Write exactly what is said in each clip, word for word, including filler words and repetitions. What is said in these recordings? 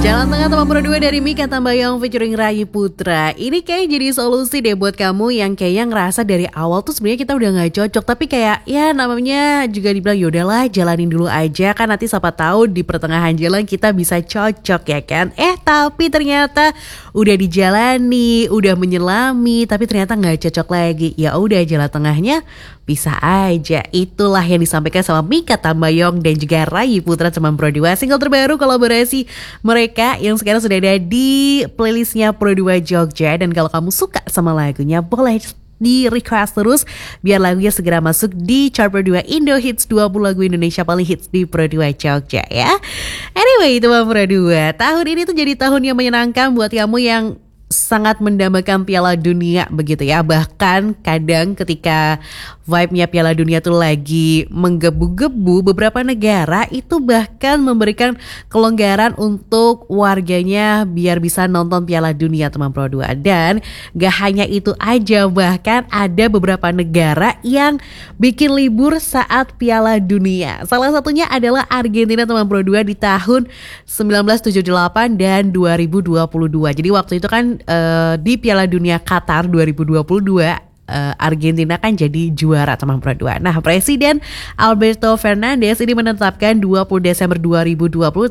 Jalan Tengah Teman Pro dua dari Mika Tambayong featuring Rai Putra. Ini kayak jadi solusi deh buat kamu yang kayaknya ngerasa dari awal tuh sebenarnya kita udah gak cocok, tapi kayak ya namanya juga dibilang yaudahlah jalanin dulu aja, kan nanti siapa tahu di pertengahan jalan kita bisa cocok ya kan. Eh tapi ternyata udah dijalani, udah menyelami, tapi ternyata gak cocok lagi. Ya udah, jalan tengahnya bisa aja. Itulah yang disampaikan sama Mika Tambayong dan juga Rai Putra Teman Pro dua, single terbaru kolaborasi mereka yang sekarang sudah ada di playlistnya Pro dua Jogja. Dan kalau kamu suka sama lagunya, boleh di request terus biar lagunya segera masuk di chart Pro dua Indo Hits dua puluh lagu Indonesia paling hits di Pro dua Jogja ya. Anyway, Teman Pro dua, tahun ini tuh jadi tahun yang menyenangkan buat kamu yang sangat mendambakan Piala Dunia begitu ya. Bahkan kadang ketika vibe-nya Piala Dunia tuh lagi menggebu-gebu, beberapa negara itu bahkan memberikan kelonggaran untuk warganya biar bisa nonton Piala Dunia, Teman Pro dua. Dan gak hanya itu aja, bahkan ada beberapa negara yang bikin libur saat Piala Dunia. Salah satunya adalah Argentina, Teman Pro dua, di tahun sembilan belas tujuh puluh delapan dan dua ribu dua puluh dua. Jadi waktu itu kan Uh, di Piala Dunia Qatar dua ribu dua puluh dua, uh, Argentina kan jadi juara, Teman Pro dua. Nah, Presiden Alberto Fernandez ini menetapkan dua puluh Desember dua ribu dua puluh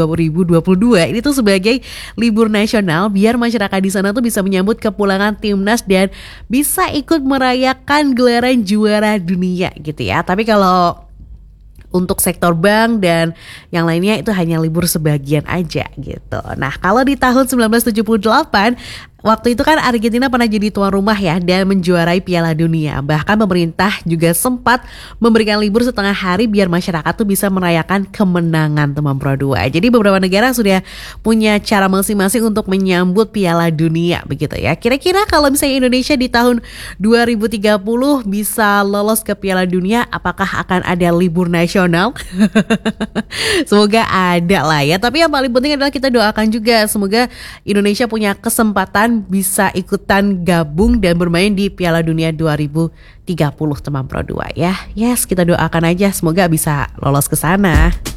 dua ini tuh sebagai libur nasional biar masyarakat di sana tuh bisa menyambut kepulangan timnas dan bisa ikut merayakan gelaran juara dunia gitu ya. Tapi kalau untuk sektor bank dan yang lainnya itu hanya libur sebagian aja gitu. Nah, kalau di tahun sembilan belas tujuh puluh delapan, waktu itu kan Argentina pernah jadi tuan rumah ya dan menjuarai Piala Dunia. Bahkan pemerintah juga sempat memberikan libur setengah hari biar masyarakat tuh bisa merayakan kemenangan, Teman Pro dua. Jadi beberapa negara sudah punya cara masing-masing untuk menyambut Piala Dunia begitu ya. Kira-kira kalau misalnya Indonesia di tahun dua ribu tiga puluh bisa lolos ke Piala Dunia, apakah akan ada libur nasional? Semoga ada lah ya. Tapi yang paling penting adalah kita doakan juga semoga Indonesia punya kesempatan bisa ikutan gabung dan bermain di Piala Dunia dua ribu tiga puluh, Teman Pro dua ya. Yes, kita doakan aja semoga bisa lolos ke sana.